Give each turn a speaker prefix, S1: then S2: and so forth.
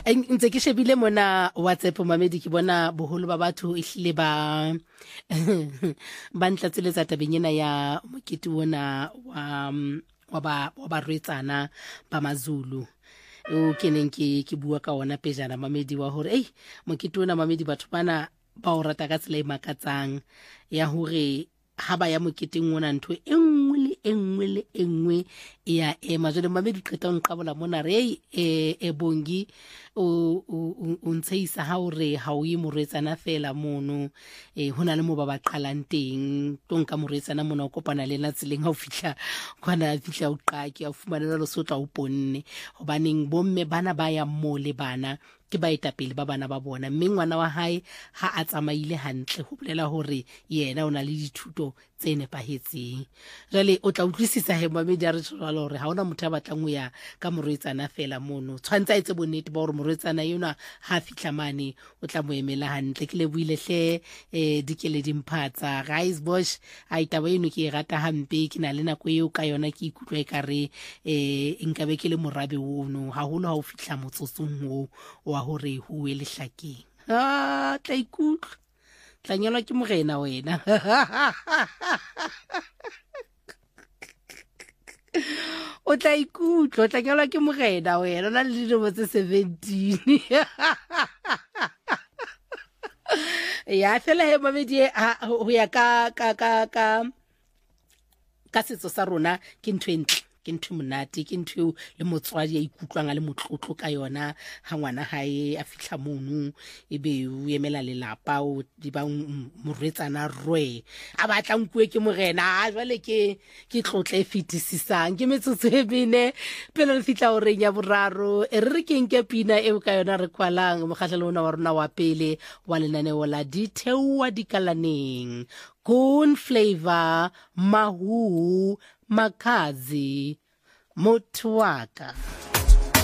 S1: ntse ke shebile mona WhatsApp mamedi ke bona boholo ba batho ehlile ba ba ntlatseletsa tabeng ena ya mokete wona wa ba rwetsana ba maZulu o keneng ke bua ka ona pejana mamedi wa hore mokete wona mamedi batho bana ba o rata ka tsela e makatsang ya hore ha ba ya moketeng wona ntho engwe le engwe ya jwale mamedi qeta o nqabola mona re Bongi o ntseisa ha hore ha o imoretsana fela mono hona le mo ba qalang teng tonka moretsana mona o kopana le na tseleng ha o fihla kwana fihla o qaki a fumanela lo sotla o ponne hobaneng bomme bana ba ya mo le bana ke baetapele ba bana ba bona mme ngwana wa hae ha a tsamaile hantle ho bolela hore yena o na le dithuto tse nepahetseng jwale o tla utlwisisa he mamedi a re tshwala hore ha ona motho a batlang ho ya ka morwetsana fela mono tshwantsa etse bonnete ba hore morwetsana yona ha fihla mane o tla mo emela hantle ke le buile hle dikele dimphatsa guys bosh a itaba eno ke e rata hampe ke na le nako eo ka yona ke ikutlwa e kare nkabe ke le morabe wono haholo ha o fihla motsotsong o wa hore ho le hlakeng tla ikutlwa tla nyalwa ke morena wena o tla ikutlwa tla nyalwa ke morena wena o na le dilemo tse 17 ya fela he mamedi ho ya ka setso sa rona ke ntho entle ke ntho monate ke ntho le motswadi ya ikutlwang a le motlotlo ka yona ha ngwana hae a fihla mono ebe o emela lelapa o di ba moretsana rwe a batla nkwe ke morena jwale ke tlotle fetisisang ke metsotso e bine pele re fihla o reng ya boraro re ke nke pina eo ka yona re kwalang mokgahlelo ona wa rona wa pele wa lenaneo la Ditheoa Dikalaneng Corn Flavor Mahu Makazi Motwaka.